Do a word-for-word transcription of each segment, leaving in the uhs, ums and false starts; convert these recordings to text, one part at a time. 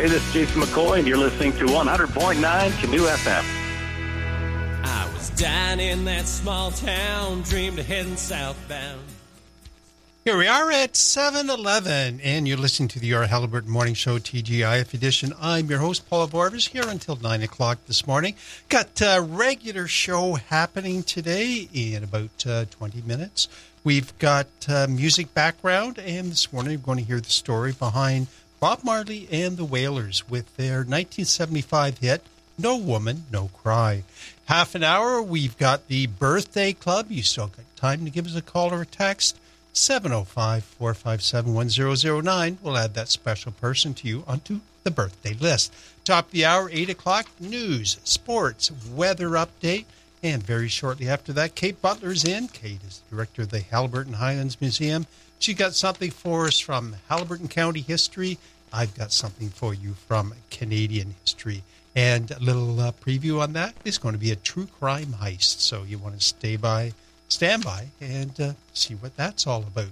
Hey, this is Jason McCoy, and you're listening to one hundred point nine Canoe F M. I was down in that small town, dreamed of heading southbound. Here we are at seven eleven, and you're listening to the Your Halliburton Morning Show, T G I F edition. I'm your host, Paula Barbers, here until nine o'clock this morning. Got a regular show happening today in about uh, twenty minutes. We've got uh, music background, and this morning we're going to hear the story behind Bob Marley and the Wailers with their nineteen seventy-five hit, No Woman, No Cry. Half an hour, we've got the Birthday Club. You still got time to give us a call or a text. seven oh five, four five seven, one oh oh nine. We'll add that special person to you onto the birthday list. Top of the hour, eight o'clock, news, sports, weather update. And very shortly after that, Kate Butler's in. Kate is the director of the Halliburton Highlands Museum. She got something for us from Halliburton County history. I've got something for you from Canadian history. And a little uh, preview on that is going to be a true crime heist. So you want to stay by, stand by, and uh, see what that's all about.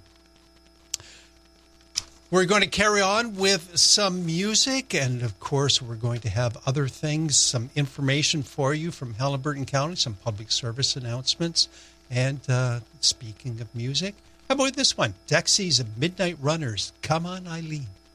We're going to carry on with some music, and of course we're going to have other things, some information for you from Halliburton County, some public service announcements. And uh, speaking of music, how about this one? Dexy's Midnight Runners, Come On Eileen.